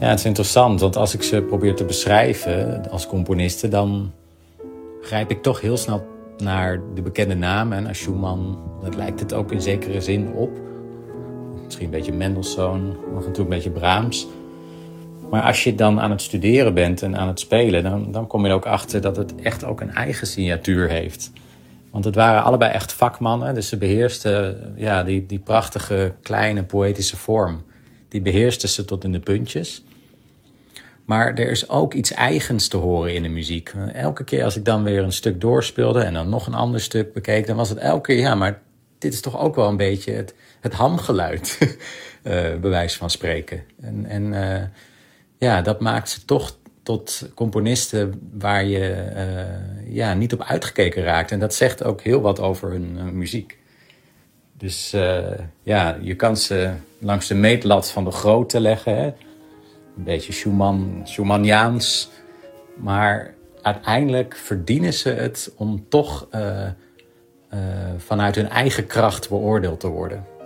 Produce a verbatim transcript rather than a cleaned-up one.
Ja, het is interessant, want als ik ze probeer te beschrijven als componisten, dan grijp ik toch heel snel naar de bekende namen. En naar Schumann, dat lijkt het ook in zekere zin op. Misschien een beetje Mendelssohn, af en toe een beetje Brahms. Maar als je dan aan het studeren bent en aan het spelen, dan, dan kom je er ook achter dat het echt ook een eigen signatuur heeft. Want het waren allebei echt vakmannen, dus ze beheersten ja, die, die prachtige kleine poëtische vorm. Die beheersten ze tot in de puntjes. Maar er is ook iets eigens te horen in de muziek. Elke keer als ik dan weer een stuk doorspeelde en dan nog een ander stuk bekeek, dan was het elke keer, ja, maar dit is toch ook wel een beetje het, het hamgeluid, uh, bij wijze van spreken. En, en uh, ja, dat maakt ze toch tot componisten waar je uh, ja, niet op uitgekeken raakt. En dat zegt ook heel wat over hun uh, muziek. Dus uh, ja, je kan ze langs de meetlat van de grootte leggen, hè? Een beetje Schumann, Schumanniaans. Maar uiteindelijk verdienen ze het om toch uh, uh, vanuit hun eigen kracht beoordeeld te worden.